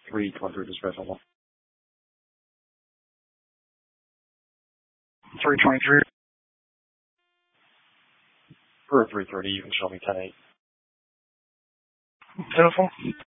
323 to schedule. 323. For 330, you can show me 10-8. Beautiful.